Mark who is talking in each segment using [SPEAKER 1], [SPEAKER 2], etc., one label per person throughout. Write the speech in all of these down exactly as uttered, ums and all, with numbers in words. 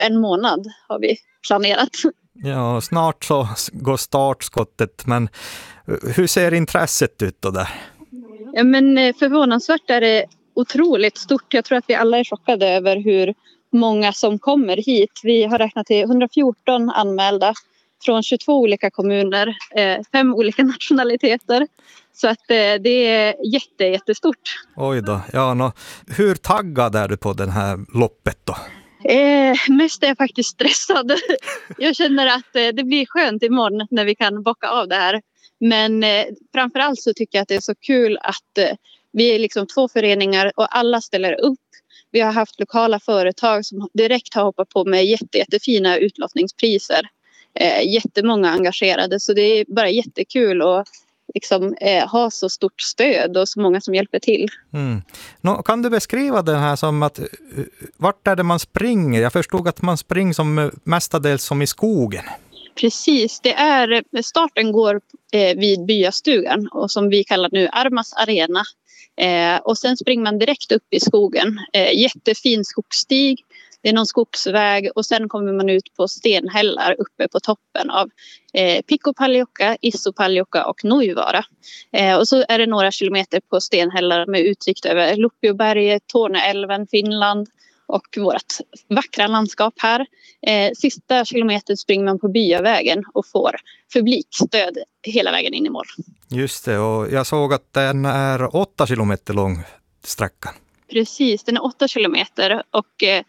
[SPEAKER 1] en månad har vi planerat.
[SPEAKER 2] Ja, snart så går startskottet, men hur ser intresset ut då där?
[SPEAKER 1] Ja, men förvånansvärt är det otroligt stort. Jag tror att vi alla är chockade över hur många som kommer hit. Vi har räknat till hundrafjorton anmälda från tjugotvå olika kommuner, fem olika nationaliteter. Så att det är jätte, jättestort.
[SPEAKER 2] Oj då, ja, no, hur taggad är du på den här loppet då?
[SPEAKER 1] Eh, mest är jag faktiskt stressad. Jag känner att eh, det blir skönt imorgon när vi kan bocka av det här. Men eh, framförallt så tycker jag att det är så kul att eh, vi är liksom två föreningar och alla ställer upp. Vi har haft lokala företag som direkt har hoppat på med jätte, jättefina utlottningspriser. Eh, jättemånga engagerade, så det är bara jättekul att liksom, eh, ha så stort stöd och så många som hjälper till.
[SPEAKER 2] Mm. Nå, kan du beskriva den här som att vart är det man springer? Jag förstod att man springer som mestadels som i skogen.
[SPEAKER 1] Precis, det är, starten går eh, vid byastugan och som vi kallar nu Armas arena. Eh, och sen springer man direkt upp i skogen. Eh, jättefin skogsstig. Det är någon skogsväg och sen kommer man ut på stenhällar uppe på toppen av eh, Pikkopaljoka, Issopaljoka och Nuivara. Eh, och så är det några kilometer på stenhällar med utsikt över Lopioberget, Torneälven, Finland och vårt vackra landskap här. Eh, sista kilometern springer man på byavägen och får publikstöd hela vägen in i mål.
[SPEAKER 2] Just det, och jag såg att den är åtta kilometer lång sträckan.
[SPEAKER 1] Precis, den är åtta kilometer och eh,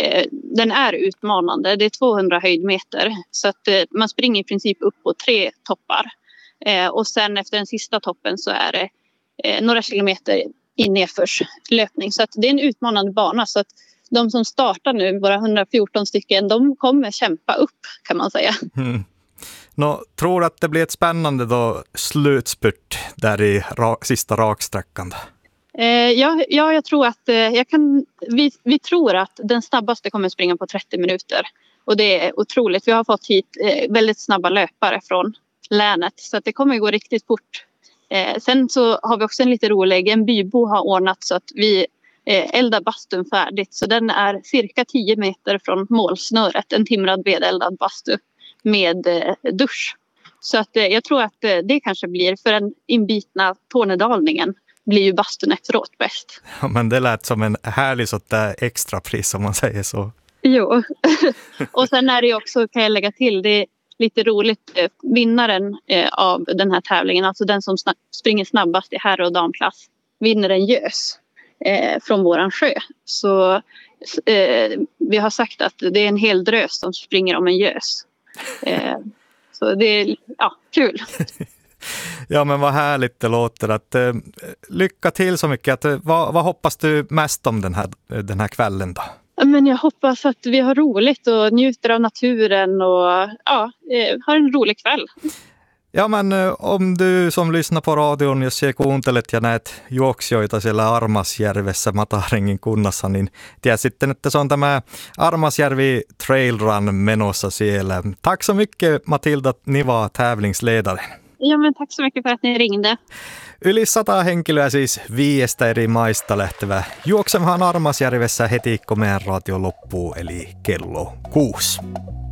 [SPEAKER 1] den är utmanande. Det är tvåhundra höjdmeter så att eh, man springer i princip upp på tre toppar. Eh, och sen efter den sista toppen så är det eh, några kilometer in nedförs löpning. Så att det är en utmanande bana, så att de som startar nu, våra hundrafjorton stycken, de kommer kämpa upp kan man säga.
[SPEAKER 2] Mm. Nå, tror du att det blir ett spännande då slutspurt där i ra- sista raksträckan?
[SPEAKER 1] Eh, ja, ja, jag tror att eh, jag kan, vi, vi tror att den snabbaste kommer springa på trettio minuter. Och det är otroligt. Vi har fått hit eh, väldigt snabba löpare från länet. Så att det kommer gå riktigt fort. Eh, sen så har vi också en lite rolig. En bybo har ordnat så att vi eh, eldar bastun färdigt. Så den är cirka tio meter från målsnöret. En timrad vedeldad bastu med eh, dusch. Så att eh, jag tror att eh, det kanske blir för den inbitna Tornedalningen. Blir ju bastun efteråt bäst.
[SPEAKER 2] Ja, men det lät som en härlig sånt där extra pris om man säger så.
[SPEAKER 1] Jo, och sen är det också, kan jag lägga till, det är lite roligt, vinnaren av den här tävlingen, alltså den som springer snabbast i herr- och damklass, vinner en gös eh, från våran sjö. Så eh, vi har sagt att det är en hel drös som springer om en gös. Eh, så det är ja, kul.
[SPEAKER 2] Ja, men vad härligt det låter. Att, eh, lycka till så mycket. Att, eh, vad, vad hoppas du mest om den här, den här kvällen då?
[SPEAKER 1] Men jag hoppas att vi har roligt och njuter av naturen och ja, eh, har en rolig kväll.
[SPEAKER 2] Ja, men eh, om du som lyssnar på radion, jos siellä kuuntelet ja näet juoksijoita siellä Armasjärvessä Mataringin kunnassa, niin tiedät sitten, että se on tämä Armasjärvi Trail Run menossa siellä. Tack så mycket Matilda Niva, tävlingsledaren.
[SPEAKER 1] Ja, men tack så mycket för att ni ringde.
[SPEAKER 2] Yli sata henkilöä siis viiestä eri maista lähtevä juoksemaan Armasjärvessä heti, kun meidän radio loppuu, eli kello kuusi.